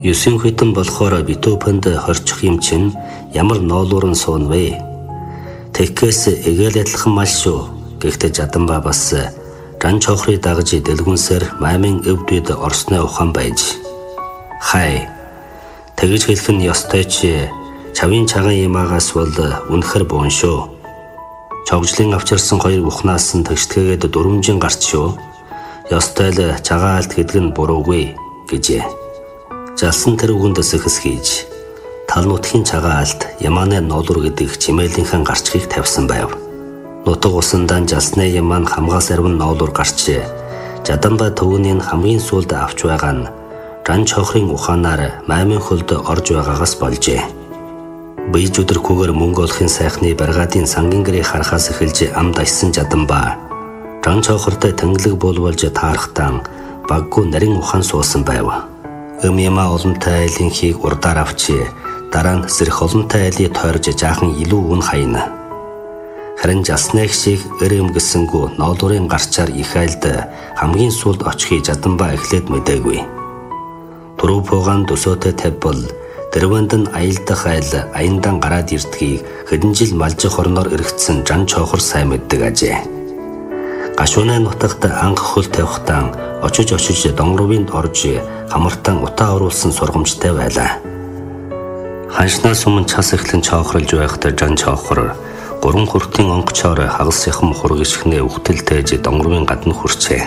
9 хүйтэн болохоор Бетховенд хорчих юм чинь ямар ноолуурн суун вэ? Тэгэхээс эгээл адилхан мал шүү. Гэхдээ Жаданба бас ран чохрыг дагаж дэлгүнсээр маймын өвдөд орсны ухаан байж. Хай. Тэгж хэлэх нь ёстой чи чавын цагаан ямаагаас бол үнэхэр буун шүү. Чогжлын авчирсан хоёр ухнаас нь тэгштгэгээд дөрвөнжин гарч шүү. Ёстой л цагаан алт гэдэг нь буруугүй гэжээ. Жалсан тэр үгэнд сэхэс хийж тал нутгийн цагаан алт Яманы ноолур гэдэг чимээлийнхэн гарчгийг тавьсан байв. Нутаг усандан жалсны Яман хамгаас арвин ноолур гарчээ. Жаданба төвөний хамгийн сүүлд авч байгаа нь ран чохрын ухаанаар маймын хөлд орж байгаагаас болжээ. Бие өдөрхгүйгээр мөнгө олохын сайхны баргаадын сангийн гэрийг харахаас эхэлж амд аясан Жаданба ран чохортой тэнглэг буулвалж таарахтан баггүй нарийн ухаан суусан байв. Яма олонтой айлынхийг урдаар авчи дараа нь сэрх олонтой айлыг тойрж жаахан илүү үн хайна. Харин жасныг шиг өрөмгсэнгүү ноолуурын гарчаар их айлд хамгийн сүүлд очихыг Жаданба эхлээд мэдээгүй. Түрүү пугаан төсөөтэй тавьбал дэрвэнд нь аялдах айл аяндан гараад ирдгийг хэдэн жил малжих орноор эргэцсэн ран чохор сайн мэддэг ажээ. Гашууны нутагт анх хөл тавихтан очиж донгорвинд орж хамартан утаа оруулсан сургамжтай байлаа. Ханшнаас өмнө час эхлэн чохорлж байхдаа ран чохор 3 хүртийн онгочоор хагасынхан хургишгнээ үхтэлтэйж донгорвын гадна хүрчээ.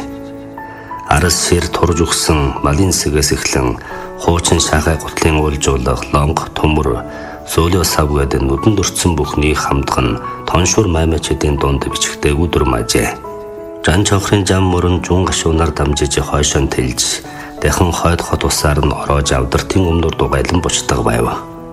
Арас шир турж өгсөн малын сэгээс эхлэн хуучин шахай гутлын уулжуулах лонг төмөр сөөлөө савгаад нүдэнд өрцсөн бүхнийг хамдган тоншуур маймачдын дунд бичгтэйг дүрмажээ. Ран чохрын зам мөрөн жун гашуунаар дамжиж хойшон тэлж дахин хойд хот усаар нь ороож авдартын өмнөр дугайлан бучдаг байв.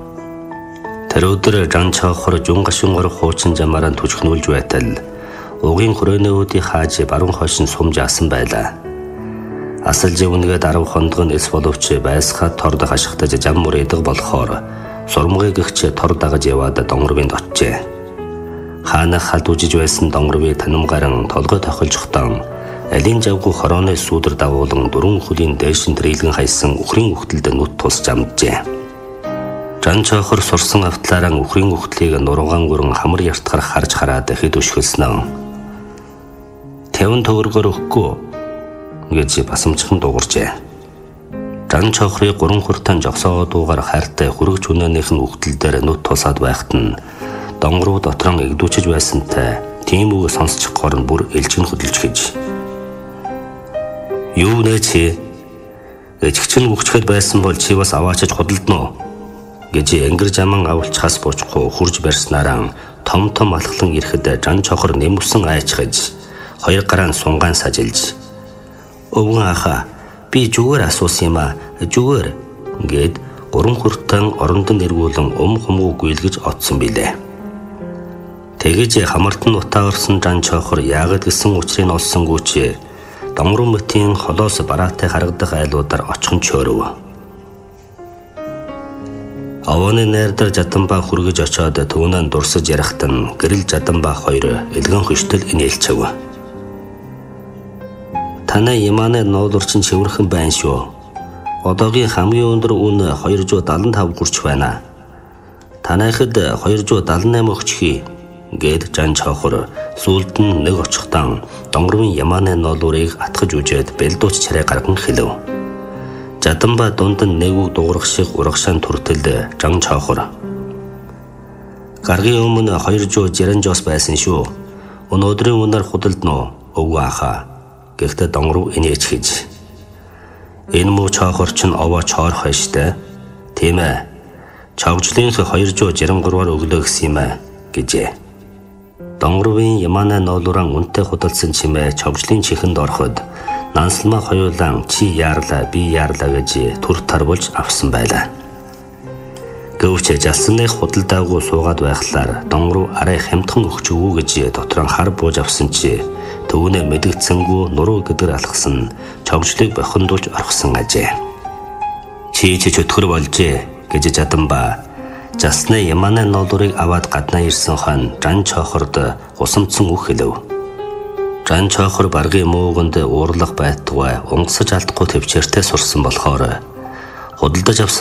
Тэр өдөр ран чохор жун гашуунгор хуучин замаараа түжхнүүлж байтал угийн хөрөөнөөдийн хааж баруун хойш нь сумж асан байлаа. Асалж үнгээд 10 хондгон эс боловч байсгаад торд хашигтаж зам мөрөдөг болохоор сурмгийг гихч тор дагаж яваад донгорвинд очжээ. Хаанах халдужиж байсан донгорвыг танамгаран толгой тохилжохтон алин завгүй хорооны сүүдэр дагуулan 4 хөлийн дээшин трилгэн хайсан үхрийн үхтэлд нүд тус жамджээ. Ран чохор сурсан автлаараа үхрийн үхтлийг нургаан гүрэн хамар яртгаар харж хараад хэд өшгөлснөө. 50 төгрөгөөр өгөхгүй гэж басамжхан дууржээ. Ран чохрыг 3 хүртэн жогсоогоо дуугаар хайртай хүрэгч үнээнийх нь үхтэл дээр нүд тусаад байхад нь донгоруу дотрон эгдүүчж байсантай тийм үг сонсчих горн бүр элчин хөдөлж гэж. Юу нэ чи? Эжигч нь үхчихэд байсан бол чи бас аваачиж худалдана уу? Гэж энгэр жаман авалчхаас буучгүй хурж барьснараа том алхлан ирэхэд ран чохор нэмвсэн айчхаж 2 гараан сунгаан сажилж өвгөн аха би зүгээр асуусан юм а зүгээр гээд 3 хүртэн орондон эргүүлэн хумгуу гүйлгэж отсон билээ. Тэгэж хамартан утаа орсон ран чохор яагаад гэсэн учрыг олсонгүй ч донгоруу мөтийн холоос бараатай харагдах айлуудаар очихн чөөрөв. Авааны найрдар Жаданба хүргэж очоод түүнээ дурсаж ярахт нь гэрэл Жаданба хоёр элгэн хөштөл инээлчэв. Танай Яманы ноолур чинь цэвэрхэн байна шүү. Одоогийн хамгийн өндөр үн 275 гүрч байна. Танайхад 278 өгчихье. Гээд ран чохор сүүлд нь нэг очихтан донгорвын Яманы ноолуурыг атгаж үжээд бэлдууч царай гарган хэлв. Жаданба дунд нь нэг үг дуурах шиг урагшаан түртэл ран чохор. Гаргийн өмнө 260 байсан шүү. Өнөөдрийн үнээр худалдана уу? Өвгөө аха. Гэхдээ донгоруу инээч гэж. Энэ муу чохор ч овоо чоорхой штэ. Тийм ээ. Чогжлынх 263-аар өглөө гэсэн юм аа гэжээ. Донгорвын Яманы ноолуураа үнтэй худалдсан чимээ чогжлын чихэнд ороход нансалмаа хоёулаа чи яарлаа би яарлаа гэж түр тарвуулж авсан байлаа. Гэвч жалсных худалдаагүй суугаад байхлаар донгоруу арай хямдхан өгч өгөө гэж дотроо хар бууж авсан чи төвнөө мэдгдсэнгүү нуруу гэдэр алхсан чогжлыг бохиндуулж орхсон ажээ. Чи чөтгөр болжээ гэж Жаданба жасны Яманы ноолуурыг аваад гаднаа ирсэн хон ран чохорд усамдсан үг хэлв. Ран чохор баргийн мууганд уурлах байтугай унгасаж алдахгүй төвчээртэй сурсан болохоор Худалдаж авсан